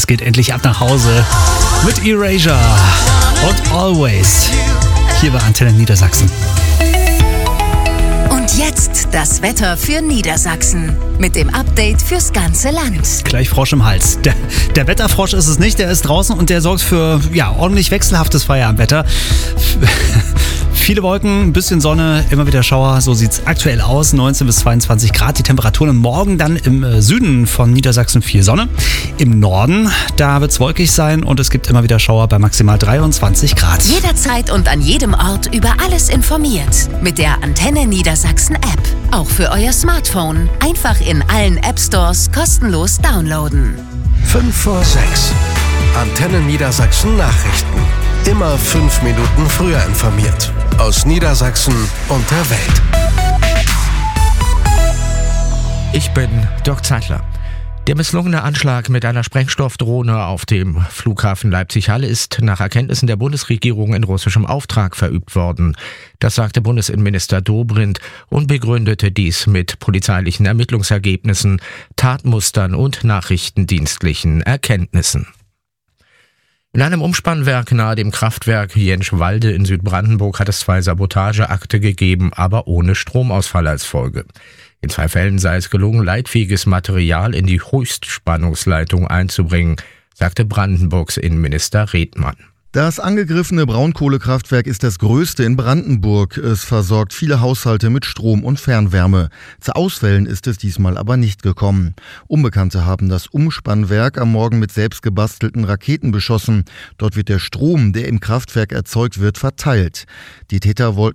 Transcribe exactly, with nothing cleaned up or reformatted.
geht endlich ab nach Hause mit Erasure und Always hier bei Antenne Niedersachsen. Und jetzt das Wetter für Niedersachsen mit dem Update fürs ganze Land. Gleich Frosch im Hals. Der, der Wetterfrosch ist es nicht, der ist draußen und der sorgt für ja, ordentlich wechselhaftes Feierabendwetter. Viele Wolken, ein bisschen Sonne, immer wieder Schauer, so sieht es aktuell aus, neunzehn bis zweiundzwanzig Grad die Temperaturen. Morgen dann im Süden von Niedersachsen viel Sonne. Im Norden, da wird es wolkig sein und es gibt immer wieder Schauer bei maximal dreiundzwanzig Grad. Jederzeit und an jedem Ort über alles informiert. Mit der Antenne Niedersachsen App. Auch für euer Smartphone. Einfach in allen App Stores kostenlos downloaden. fünf vor sechs. Antenne Niedersachsen Nachrichten. Immer fünf Minuten früher informiert. Aus Niedersachsen und der Welt. Ich bin Dirk Zeitler. Der misslungene Anschlag mit einer Sprengstoffdrohne auf dem Flughafen Leipzig-Halle ist nach Erkenntnissen der Bundesregierung in russischem Auftrag verübt worden. Das sagte Bundesinnenminister Dobrindt und begründete dies mit polizeilichen Ermittlungsergebnissen, Tatmustern und nachrichtendienstlichen Erkenntnissen. In einem Umspannwerk nahe dem Kraftwerk Jenschwalde in Südbrandenburg hat es zwei Sabotageakte gegeben, aber ohne Stromausfall als Folge. In zwei Fällen sei es gelungen, leitfähiges Material in die Höchstspannungsleitung einzubringen, sagte Brandenburgs Innenminister Redmann. Das angegriffene Braunkohlekraftwerk ist das größte in Brandenburg. Es versorgt viele Haushalte mit Strom und Fernwärme. Zu Ausfällen ist es diesmal aber nicht gekommen. Unbekannte haben das Umspannwerk am Morgen mit selbst gebastelten Raketen beschossen. Dort wird der Strom, der im Kraftwerk erzeugt wird, verteilt. Die Täter wollten